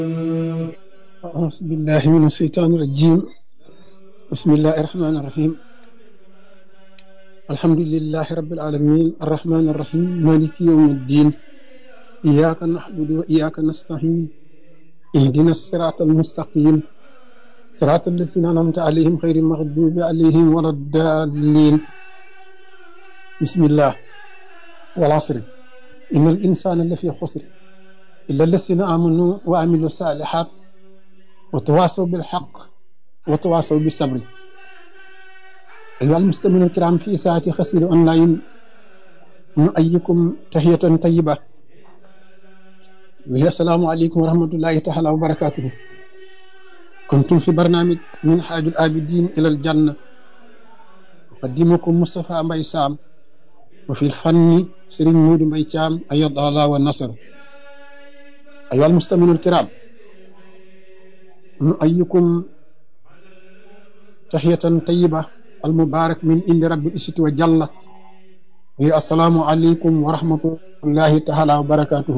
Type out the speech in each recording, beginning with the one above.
أعوذ بالله من الشيطان الرجيم. بسم الله الرحمن الرحيم. الحمد لله رب العالمين الرحمن الرحيم مالك يوم الدين. إياك نعبد وإياك نستعين. اهدنا الصراط المستقيم صراط الذين أنعمت عليهم غير المغضوب عليهم ولا الضالين. بسم الله والعصر إن الإنسان لفي خسر إلا الذين آمنوا وعملوا الصالحات وتواصوا بالحق وتواصوا بالصبر. أيها المستمعون الكرام في ساعة خسير أونلاين نؤيكم تحية طيبة وهي السلام عليكم ورحمة الله تعالى وبركاته. كنتم في برنامج من حاج العابدين إلى الجنة، أقدمكم مصطفى مباي سام، وفي الفن سرين مود مباي شام أيض الله والنصر. أيها المستمعون الكرام نؤيكم تحية طيبة المبارك من عند رب العزة وجل، هي السلام عليكم ورحمة الله تعالى وبركاته.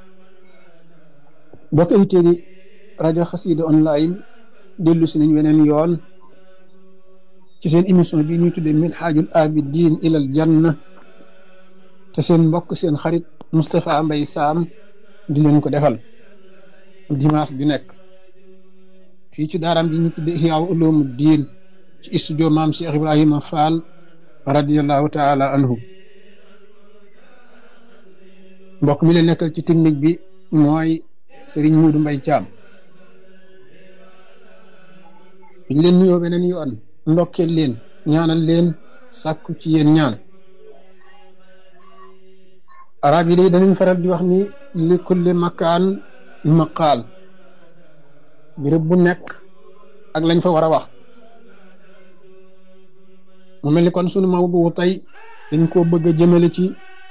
bokk auditeurs yi rajo Xassida online dellu si nañ weneen yoon ci seen émission bi ñuy tuddee Minhajul Abidin ilal Janna te seen mbokk seen xarit Moustapha Mbaye Sam di leen ko defal dimanche bi nekk fii ci daaraam bi ñu tuddee Ihya Ulumuddin ci studio maam Cheikh Ibrahima Fall radiyallahu taala anhu. mbokk mi leen nekkal ci technique bi mooy Serigne Modou Mbaye Thiam. biñ leen nuyoo beneen yoon ndokkeel leen ñaanal leen sàkku ci yéen ñaan. arab yi day danañ faral di wax ni li kulli makaan maqaal, béréb bu nekk ak lañ fa war a wax. mu mel ni kon sunu mawdu tey dañ koo bëgg a jëmale ci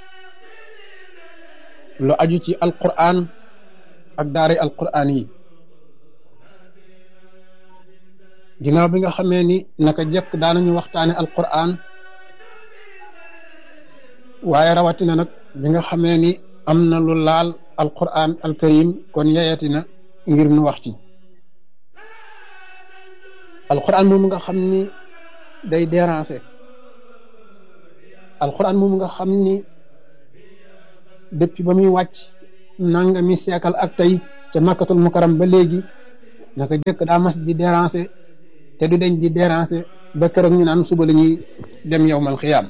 lu aju ci alquran ak daara alquran yi. ginnaaw bi nga xamee ni naka jekk daanañu waxtaane alquran, waaye rawatina nag bi nga xamee ni am na lu laal alquran alkarim kon yeyatina ngir nu wax ci alquran moom nga xam ni day déranger, alquran moom nga xam ni depuis ba muy wàcc nangami siècle ak tey ca makkatul mukarram ba léegi naka jëkk daa mas di déranger te du deñ di déranger ba keroog ñu naan suba la ñuy dem yawmal xiyaam.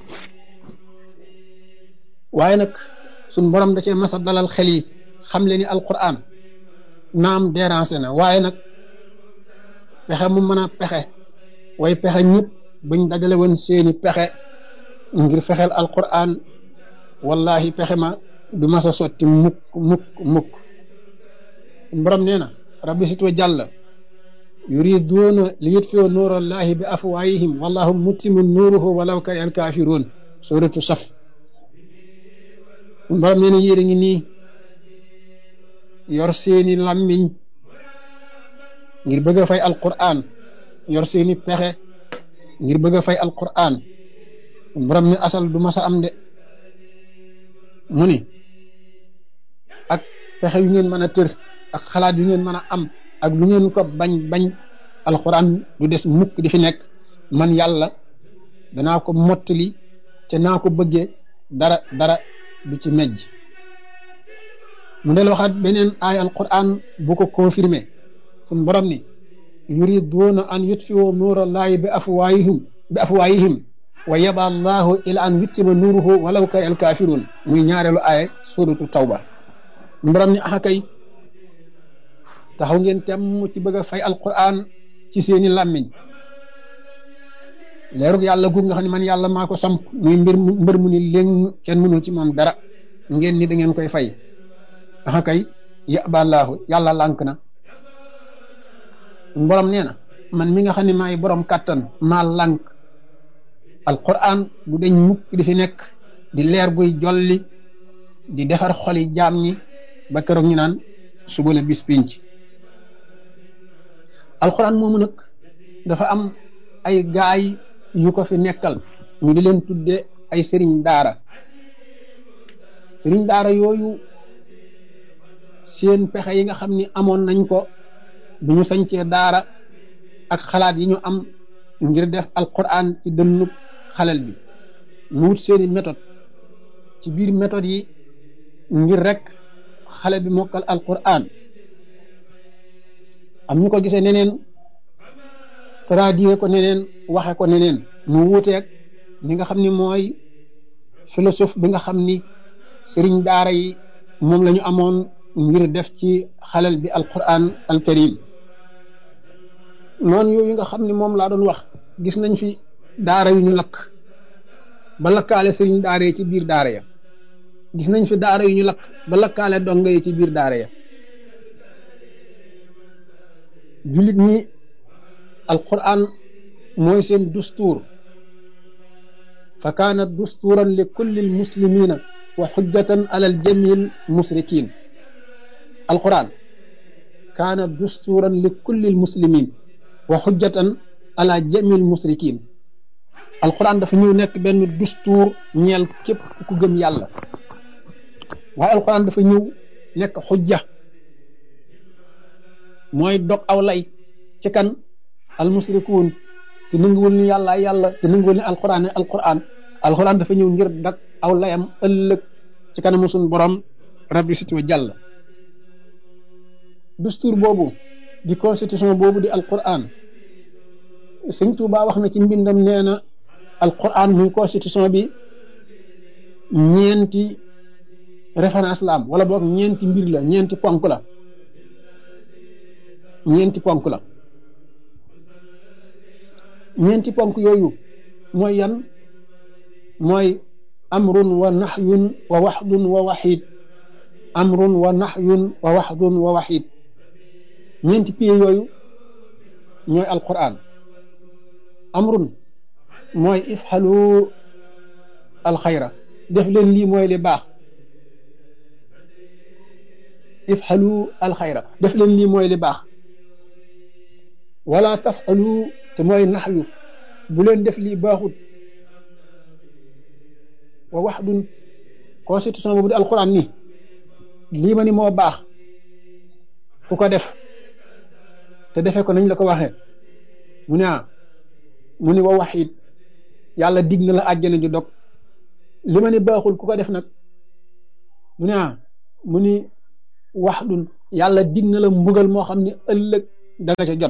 waaye nag suñ borom da cee mas a dalal xel yi xam le ni alquran naam déranger na, waaye nag pexe mu mën a pexe way pexe ñëpp buñ dajale woon seeni pexe ngir fexeel alquran wallahi pexe ma du mas a sotti mukk mukk mukk. borom nee na rabbi sit wa jàll yuriduuna li yutfiu nuurallahi bi afwaahihim wallahu mutimmu nuuruhu walaw kariha alkaafiruun, suratu saf. borom nee na yéen a ngi nii yor seeni làmmiñ ngir bëgg a fay alquran, yor seeni pexe ngir bëgg a fay alquran. borom ni asal du mas a am de. mu ni ak pexe yu ngeen mën a tër ak xalaat yu ngeen mën a am ak lu ngeen ko bañ bañ alquran du des mukk di fi nekk. man yàlla danaa ko mottali te naa ko bëggee dara dara du ci mejj. mu del waxaat beneen aaya alquran bu ko confirmé suñ borom ni yuriduuna an yutfiu nuurallahi bi afwaayihim wa yaba allahu ila an yuttima nuuruhu walaw kariha alkaafiruun, muy ñaareelu aaya suratu tawba. borom ni axa kay taxaw ngeen temm ci bëgg a fay alquran ci seeni làmmiñ. leerug yàlla guug nga xam ne man yàlla maa ko samp muy mbër mu ni léng kenn mënul ci moom dara, ngeen ni da ngeen koy fay. axa kay yaba allahu yàlla lànk na. borom nee na man mi nga xam ne maay borom kàttan maa lànk. alquran du deñ mukk di fi nekk di leer guy jolli di defar xoli jaam ñi ba keroog ñu naan suba la bis pinc. alquran moomu nag dafa am ay gaay yu ko fi nekkal ñu di leen tudde ay sëriñ daara. sëriñ daara yooyu seen pexe yi nga xam ni amoon nañ ko bu ñu sañcee daara ak xalaat yi ñu am ngir def alquran ci dënnub xalel bi mu wut seeni méthode ci biir méthode yi ngir rek xale bi mokkal alquran am ñu ko gisee neneen traduire ko neneen waxe ko neneen mu wuuteeg li nga xam ni mooy philosophe bi nga xam ni sëriñ daara yi moom la ñu amoon ngir def ci xalel bi alquran alkarim noonu yooyu nga xam ni moom laa doon wax gis nañ fi daara yu ñu lakk ba lakkaale sëriñ daara yi ci biir daara ya gis nañ fi daara yu ñu lakk ba lakkaale donga yi ci biir daara ya jullit ñi alquran mooy seen dustuur fa kaanat dustuuran li kulli almuslimina wa xujjatan ala aljami almusrikin alquran kaanat dustuuran li kulli almuslimin wa xujjatan ala jami almusrikin alquran dafa ñëw nekk benn dustuur ñeel képp ku gëm yàlla waaye alquran dafa ñëw nekk xujja mooy dog aw lay ci kan almusrikuun te nanguwul ni yàlla yàlla te nanguwul ni alquran ne alquran dafa ñëw ngir dag aw layam ëllëg ci kanamu suñu borom rabbi sit wa jàll dustuur boobu di constitution boobu di alquran sëñ Tuubaa wax na ci mbindam nee na alquran muy constitution bi ñeenti référence la am wala boog ñeenti mbir la ñeenti ponk la ñeenti ponk yooyu mooy yan mooy amrun wa nahyun wa waxdun wa waxid amrun wa nahyun wa waxdun wa waxid ñeenti pieds yooyu ñooy alquran amrun mooy ifxalu alxayra def leen lii mooy li baax ifxalu alxayra def leen lii mooy li baax wala tafxalu te mooy naxyu bu leen def lii baaxut wa waxdun constitution boobu di alquran ni lii ma ni moo baax ku ko def te defee ko nañ la ko waxee mu ni wa waxid yàlla dig na la àjjana ju dog li ma ni baaxul ku ko def nag mu ni waxdun yàlla dig na la mbugal moo xam ne ëllëg da nga ca jot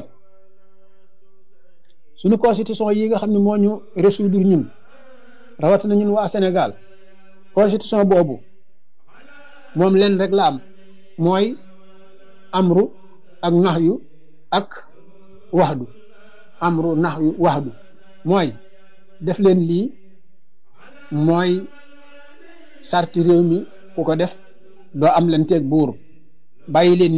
suñu constitution yi nga xam ne moo ñu résoudre ñun rawatina ñun waa Sénégal constitution boobu moom leen rek la am mooy amru ak naxyu ak waxdu amru naxyu waxdu mooy def leen lii mooy sarti réew mi ku ko def doo am leen teeg buur bàyyi leen